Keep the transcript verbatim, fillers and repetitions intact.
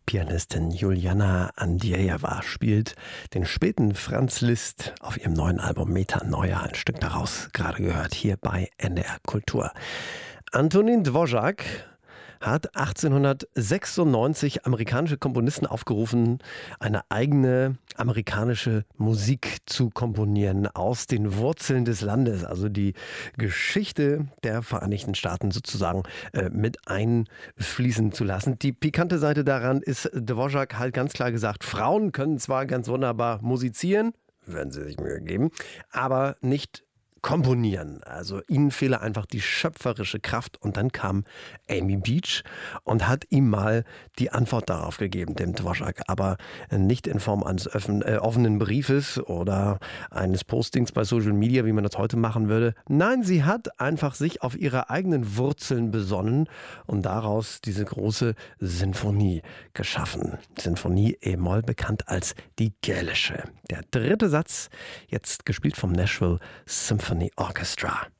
Pianistin Juliana Andrejewa spielt den späten Franz Liszt auf ihrem neuen Album Metanoia, ein Stück daraus gerade gehört, hier bei N D R Kultur. Antonín Dvořák hat achtzehnhundertsechsundneunzig amerikanische Komponisten aufgerufen, eine eigene amerikanische Musik zu komponieren aus den Wurzeln des Landes, also die Geschichte der Vereinigten Staaten sozusagen äh, mit einfließen zu lassen. Die pikante Seite daran ist, Dvořák halt ganz klar gesagt, Frauen können zwar ganz wunderbar musizieren, wenn sie sich Mühe geben, aber nicht komponieren. Also ihnen fehle einfach die schöpferische Kraft. Und dann kam Amy Beach und hat ihm mal die Antwort darauf gegeben, dem Dvořák. Aber nicht in Form eines öffnen, äh, offenen Briefes oder eines Postings bei Social Media, wie man das heute machen würde. Nein, sie hat einfach sich auf ihre eigenen Wurzeln besonnen und daraus diese große Sinfonie geschaffen. Sinfonie E-Moll, bekannt als die Gälische. Der dritte Satz, jetzt gespielt vom Nashville Symphony Orchestra.